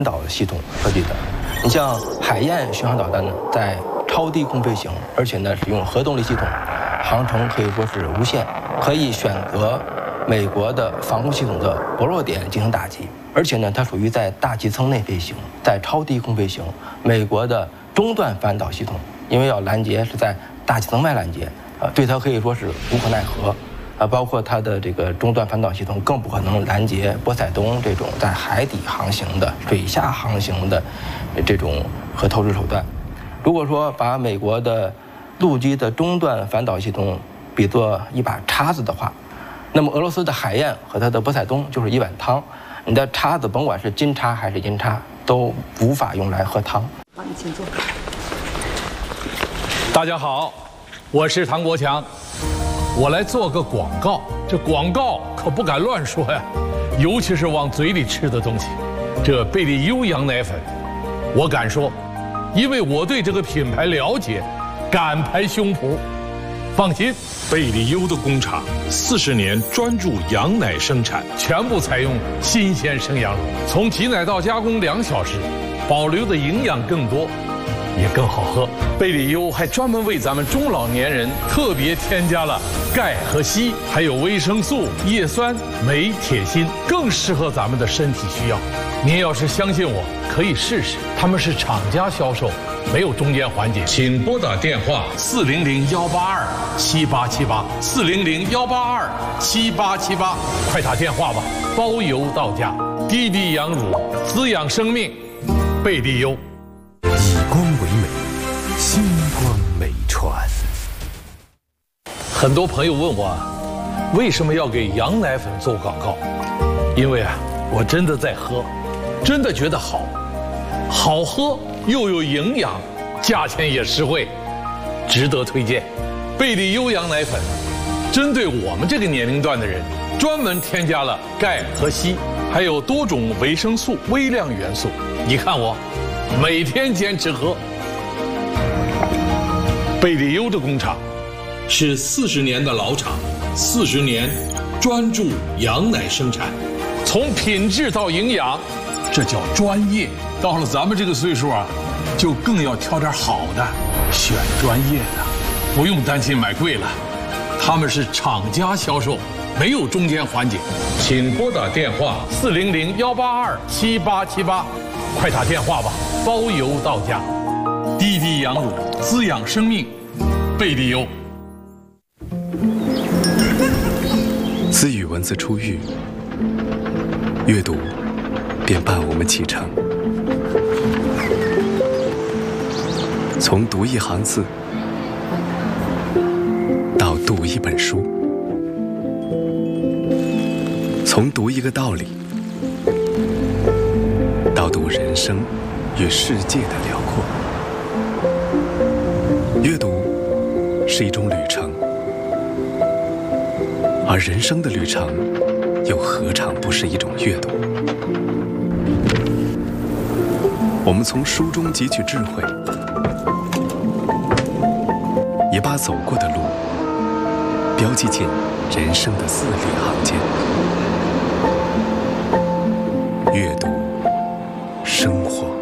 导系统设计的。你像海燕巡航导弹呢，在超低空飞行，而且呢使用核动力系统，航程可以说是无限，可以选择美国的防空系统的薄弱点进行打击，而且呢它属于在大气层内飞行，在超低空飞行。美国的中段反导系统，因为要拦截是在大气层外拦截，对它可以说是无可奈何。包括它的这个中段反导系统更不可能拦截波塞冬这种在海底航行的、水下航行的这种核投掷手段。如果说把美国的陆基的中段反导系统比作一把叉子的话，那么俄罗斯的海燕和它的波塞冬就是一碗汤。你的叉子甭管是金叉还是银叉，都无法用来喝汤。 帮你请坐。 大家好，我是唐国强。我来做个广告，这广告可不敢乱说呀，尤其是往嘴里吃的东西。这贝利优羊奶粉，我敢说，因为我对这个品牌了解，敢拍胸脯。放心， 贝利优的工厂40年专注羊奶生产， 全部采用新鲜生羊乳，从挤奶到加工2小时，保留的营养更多，也更好喝。贝利优还专门为咱们中老年人特别添加了钙和硒，还有维生素、叶酸、镁、铁、锌，更适合咱们的身体需要。您要是相信我，可以试试。他们是厂家销售，没有中间环节。请拨打电话400-182-7878，400-182-7878，快打电话吧，包邮到家。滴滴羊乳，滋养生命，贝利优。 以光为美，星光美传。 很多朋友问我，为什么要给羊奶粉做广告？因为我真的在喝，真的觉得好，好喝又有营养，价钱也实惠，值得推荐。贝利优羊奶粉，针对我们这个年龄段的人，专门添加了钙和硒，还有多种维生素、微量元素。你看我，每天坚持喝。贝利优的工厂是40年的老厂，40年专注羊奶生产， 从品质到营养，这叫专业。到了咱们这个岁数就更要挑点好的，选专业的，不用担心买贵了。他们是厂家销售，没有中间环节。 请拨打电话 400-182-7878，快打电话吧，包邮到家。滴滴羊乳，滋养生命，贝利优。 自语文字出狱，阅读便伴我们启程。从读一行字到读一本书，从读一个道理到读人生与世界的辽阔。阅读是一种旅程，而人生的旅程又何尝不是一种阅读？我们从书中汲取智慧，也把走过的路标记进人生的字里行间。阅读，生活。